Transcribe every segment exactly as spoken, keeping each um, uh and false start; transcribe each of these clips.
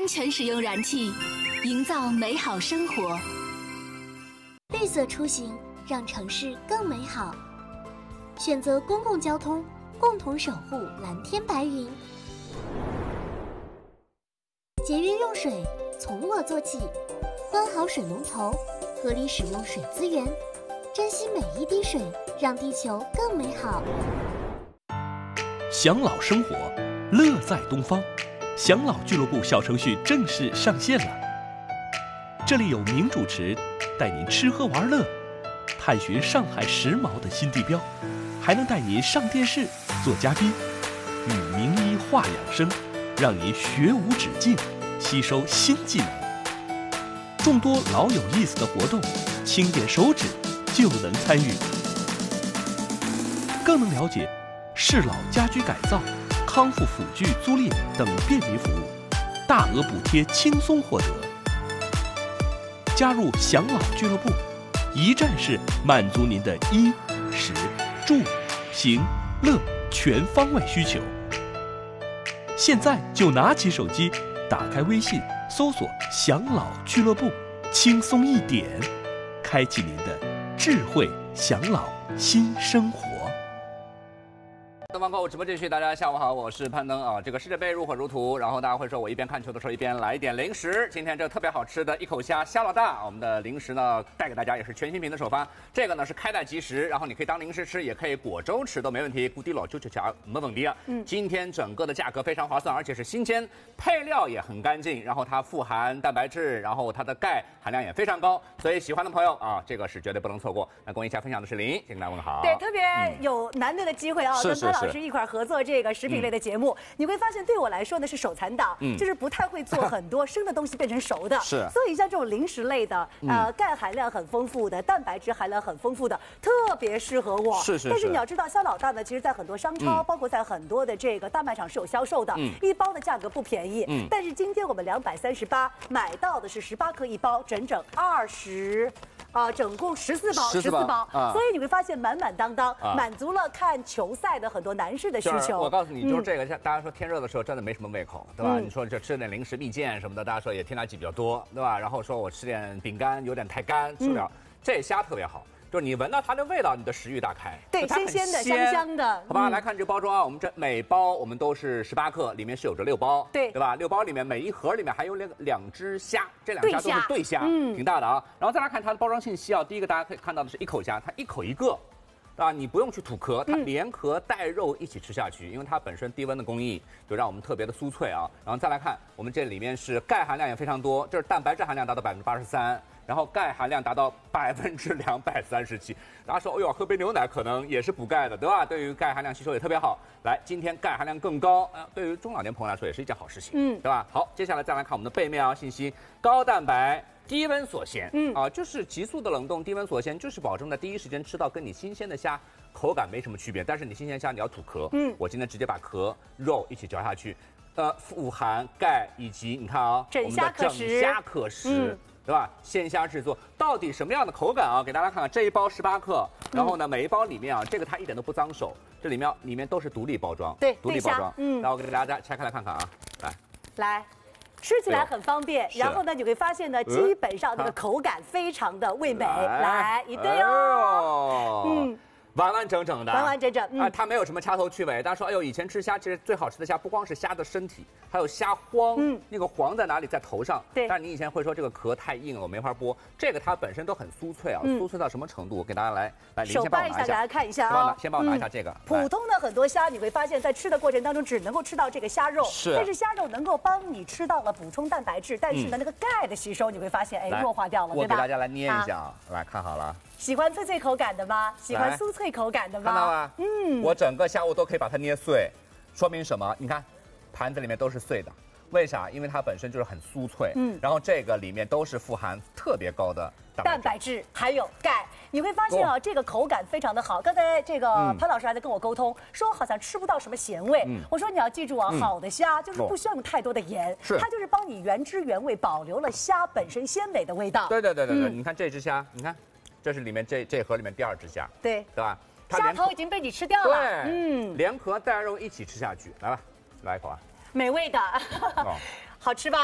全使用燃气，营造美好生活。 绿色出行，让城市更美好。选择公共交通，共同守护蓝天白云。节约用水，从我做起。关好水龙头，合理使用水资源，珍惜每一滴水，让地球更美好。 享老生活，乐在东方。享老俱乐部小程序正式上线了，这里有名主持带您吃喝玩乐，探寻上海时髦的新地标，还能带您上电视做嘉宾，与名医话养生，让您学无止境，吸收新技能。众多老有意思的活动，轻点手指就能参与，更能了解适老家居改造、康复辅具租赁等便民服务，大额补贴轻松获得。加入享老俱乐部，一站式满足您的衣、食、住、行、乐全方位需求。现在就拿起手机，打开微信，搜索“享老俱乐部”，轻松一点，开启您的智慧享老新生活。 东方购物直播继续，大家下午好，我是潘登啊。这个世界杯如火如荼，然后大家会说我一边看球的时候一边来一点零食。今天这个特别好吃的一口虾虾老大，我们的零食呢带给大家也是全新品的首发。这个呢是开袋即食，然后你可以当零食吃，也可以果粥吃都没问题。固地老九九条没问题啊。嗯，今天整个的价格非常划算，而且是新鲜，配料也很干净，然后它富含蛋白质，然后它的钙含量也非常高，所以喜欢的朋友啊，这个是绝对不能错过。那跟我一起来分享的是林，先跟大家问好。 对，特别有难得的机会啊， 是跟潘老师一块合作。这个食品类的节目，嗯、你会发现对我来说呢是手残党，嗯、就是不太会做很多生的东西变成熟的。 是， 所以像这种零食类的，呃，钙含量很丰富的，蛋白质含量很丰富的，特别适合我。 是是是。 但是你要知道，虾老大呢，其实在很多商超，嗯、包括在很多的这个大卖场是有销售的，嗯、一包的价格不便宜。嗯。但是今天我们两百三十八买到的是十八克一包，整整二十。啊、呃，整共十四包，十四包，啊、所以你会发现满满当当，啊、满足了看球赛的很多男士的需求。 我告诉你，就是这个，像、嗯、大家说天热的时候真的没什么胃口，对吧？嗯、你说这吃点零食、蜜饯什么的，大家说也添加剂比较多，对吧？然后说我吃点饼干有点太干，吃不了。嗯、这虾特别好。就是你闻到它的味道，你的食欲大开。 对，鲜鲜的、香香的。 好吧，嗯、来看这个包装啊，我们这每包我们都是十八克，里面是有着六包， 对对吧？六包里面每一盒里面还有两两只虾，这两虾都是对虾，嗯，挺大的啊。然后再来看它的包装信息啊，第一个大家可以看到的是一口虾，它一口一个。啊，你不用去吐壳，它连壳带肉一起吃下去，嗯、因为它本身低温的工艺，就让我们特别的酥脆啊。然后再来看，我们这里面是钙含量也非常多，这是蛋白质含量达到百分之八十三，然后钙含量达到百分之两百三十七。大家说，哎呦，喝杯牛奶可能也是补钙的，对吧？对于钙含量吸收也特别好。来，今天钙含量更高，呃，对于中老年朋友来说也是一件好事情，嗯，对吧？好，接下来再来看我们的背面啊，信息高蛋白。低温锁鲜，嗯啊，就是急速的冷冻，低温锁鲜，就是保证在第一时间吃到跟你新鲜的虾口感没什么区别。但是你新鲜虾你要吐壳，嗯，我今天直接把壳肉一起嚼下去，呃，富含钙以及你看啊， 整虾可食， 整虾可食，嗯、对吧？鲜虾制作到底什么样的口感啊？给大家看看这一包十八克，然后呢，每一包里面啊，这个它一点都不脏手，这里面里面都是独立包装， 对， 独立包装，嗯，然后给大家拆开来看看啊，来， 来。吃起来很方便，然后呢，你会发现呢，基本上这个口感非常的味美。来一对哦， 嗯，完完整整的， 完完整整， 啊，它没有什么掐头去尾。大家说，哎呦，以前吃虾其实最好吃的虾不光是虾的身体，还有虾黄，嗯，那个黄在哪里？在头上。 对。 但是你以前会说这个壳太硬了，我没法剥。这个它本身都很酥脆啊，酥脆到什么程度？我给大家来来， 手掰一下，给大家看一下啊。 先帮我拿一下这个。 普通的很多虾，你会发现在吃的过程当中只能够吃到这个虾肉， 是。 但是虾肉能够帮你吃到了补充蛋白质，但是呢，那个钙的吸收你会发现，哎，弱化掉了，对吧？ 我给大家来捏一下啊，来看好了。 喜欢脆脆口感的吗？喜欢酥脆口感的吗？ 看到吗？嗯，我整个虾我都可以把它捏碎，说明什么？你看，盘子里面都是碎的。为啥？因为它本身就是很酥脆，嗯，然后这个里面都是富含特别高的蛋白质，还有钙。你会发现啊，这个口感非常的好。刚才这个潘老师还在跟我沟通，说好像吃不到什么咸味。我说你要记住啊，好的虾就是不需要用太多的盐，它就是帮你原汁原味，保留了虾本身鲜美的味道。 对对对对对，你看这只虾，你看，这是里面这这盒里面第二只虾， 对， 对吧？ 虾头已经被你吃掉了， 对，嗯，连壳带肉一起吃下去，来吧，来一口啊。 美味的，好吃吧？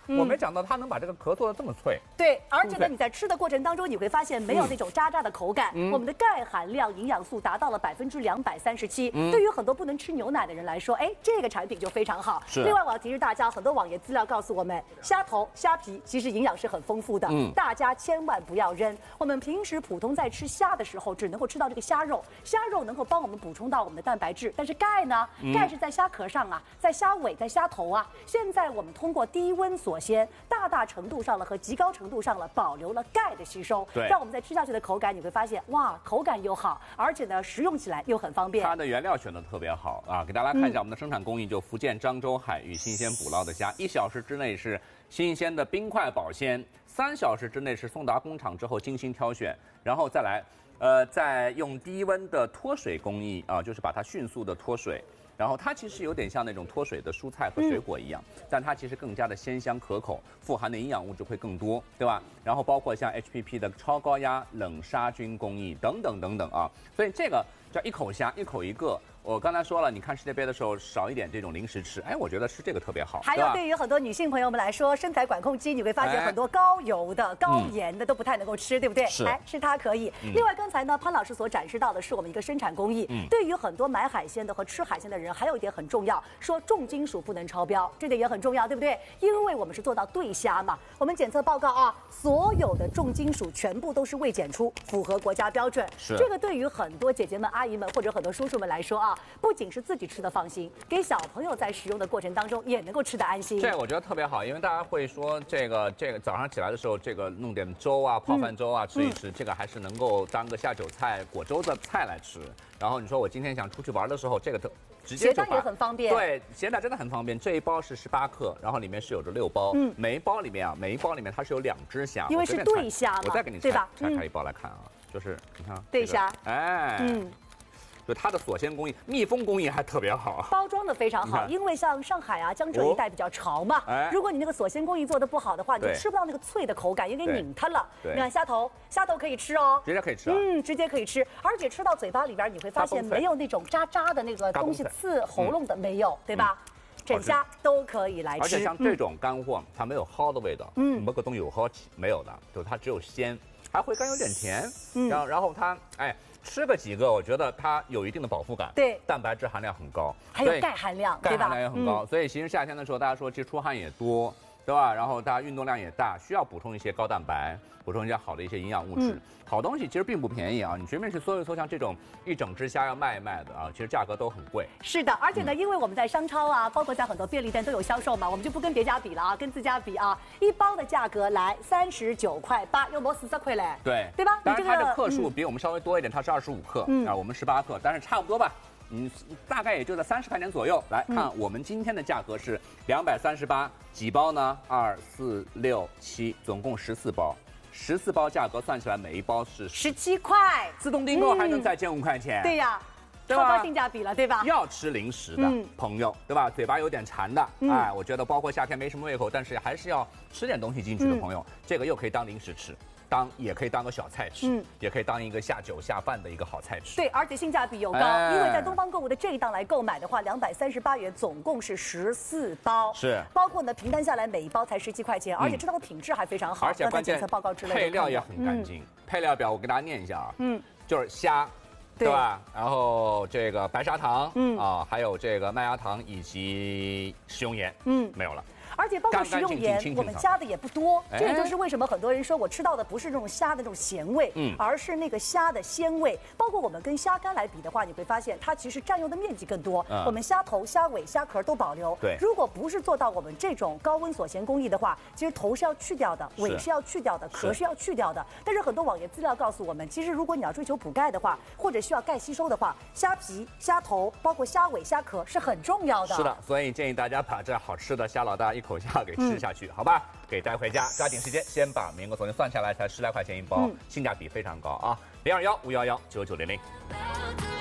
我没想到它能把这个壳做的这么脆。 对，而且呢，你在吃的过程当中，你会发现没有那种渣渣的口感。我们的钙含量、营养素达到了百分之两百三十七。对于很多不能吃牛奶的人来说，哎，这个产品就非常好。另外，我要提示大家，很多网页资料告诉我们，虾头、虾皮其实营养是很丰富的，嗯，大家千万不要扔。我们平时普通在吃虾的时候，只能够吃到这个虾肉，虾肉能够帮我们补充到我们的蛋白质，但是钙呢，钙是在虾壳上啊，在虾尾、在虾头啊。现在我们通过低温锁鲜，大大程度上了和极高程度上了保留了钙的吸收， 对， 让我们在吃下去的口感，你会发现哇，口感又好，而且呢，食用起来又很方便。 它的原料选的特别好啊，给大家看一下我们的生产工艺，就福建漳州海域新鲜捕捞的虾，一小时之内是新鲜的冰块保鲜，三小时之内是送达工厂之后精心挑选，然后再来，呃，再用低温的脱水工艺啊，就是把它迅速的脱水。然后它其实有点像那种脱水的蔬菜和水果一样，嗯、但它其实更加的鲜香可口，富含的营养物质会更多，对吧？然后包括像 H P P 的超高压冷杀菌工艺等等等等啊，所以这个叫一口虾，一口一个。我刚才说了，你看世界杯的时候少一点这种零食吃，哎，我觉得吃这个特别好。 还有对于很多女性朋友们来说，身材管控期你会发现很多高油的、高盐的都不太能够吃，对不对？ 是， 哎，是它可以。另外，刚才呢，潘老师所展示到的是我们一个生产工艺。对于很多买海鲜的和吃海鲜的人，还有一点很重要，说重金属不能超标，这点也很重要，对不对？因为我们是做到对虾嘛，我们检测报告啊，所有的重金属全部都是未检出，符合国家标准。 是， 这个对于很多姐姐们、阿姨们或者很多叔叔们来说啊，不仅是自己吃的放心，给小朋友在使用的过程当中也能够吃得安心。 这我觉得特别好，因为大家会说这个这个早上起来的时候，这个弄点粥啊、泡饭粥啊、嗯、吃一吃，这个还是能够当个下酒菜、果粥的菜来吃。然后你说我今天想出去玩的时候，这个直接就携带也很方便。 对，携带真的很方便。这一包是十八克，然后里面是有着六包，嗯，每一包里面啊，每一包里面它是有两只虾， 因为是对虾嘛， 我再给你拆拆开一包来看啊，就是你看对虾， 哎，嗯。就它的锁鲜工艺、密封工艺还特别好， 包装的非常好。因为像上海啊、江浙一带比较潮嘛，哦、如果你那个锁鲜工艺做的不好的话，你就吃不到那个脆的口感，也给拧它了。你看虾头，虾头可以吃哦， 直接可以吃、啊， 嗯，直接可以吃，而且吃到嘴巴里边，你会发现没有那种渣渣的那个东西刺喉咙的，没有，对吧？嗯整虾都可以来吃， 而且像这种干货，它没有蒿的味道，嗯，没个东西有蒿气，没有的，就它只有鲜，还回甘有点甜，嗯，然后然后它，哎。吃个几个，我觉得它有一定的饱腹感， 对， 蛋白质含量很高， 还有钙含量， 钙含量也很高，嗯、所以其实夏天的时候，大家说其实出汗也多，对吧？然后大家运动量也大，需要补充一些高蛋白，补充一些好的一些营养物质。嗯、好东西其实并不便宜啊，你随便去搜一搜，像这种一整只虾要卖一卖的啊，其实价格都很贵。 是的，而且呢，嗯、因为我们在商超啊，包括在很多便利店都有销售嘛，我们就不跟别家比了啊，跟自家比啊，一包的价格来三十九块八，又没四十块嘞， 对， 对吧？ 当然它的克数比我们稍微多一点，它是二十五克，嗯、啊，我们十八克，但是差不多吧。嗯，大概也就在三十块钱左右。来看我们今天的价格是两百三十八，几包呢？二四六七，总共十四包。十四包价格算起来，每一包是十七块， 自动订购还能再减五块钱。 对呀，超高性价比了，对吧？ 要吃零食的朋友，对吧？嘴巴有点馋的，哎，我觉得包括夏天没什么胃口，但是还是要吃点东西进去的朋友，这个又可以当零食吃。当也可以当个小菜吃，嗯，也可以当一个下酒下饭的一个好菜吃。 对，而且性价比又高，哎、因为在东方购物的这一档来购买的话，两百三十八元，总共是十四包， 是， 包括呢平摊下来每一包才十七块钱，而且这道的品质还非常好， 而且关键报告之类的配料也很干净。嗯、配料表我给大家念一下啊，嗯，就是虾。对吧？然后这个白砂糖，嗯啊，还有这个麦芽糖以及食用盐，嗯，没有了。 而且包括食用盐，我们加的也不多，这也就是为什么很多人说我吃到的不是这种虾的这种咸味，嗯，而是那个虾的鲜味。包括我们跟虾干来比的话，你会发现它其实占用的面积更多。嗯、我们虾头、虾尾、虾壳都保留。 对， 如果不是做到我们这种高温锁咸工艺的话，其实头是要去掉的，尾是要去掉的，壳是要去掉的。但是很多网页资料告诉我们，其实如果你要追求补钙的话，或者需要钙吸收的话，虾皮、虾头，包括虾尾、虾壳是很重要的。 是的，所以建议大家把这好吃的虾老大一口虾给吃下去。嗯好吧，给带回家，抓紧时间先把民国锁鲜算下来，才十来块钱一包，嗯、性价比非常高啊！零二幺五幺幺九九零零。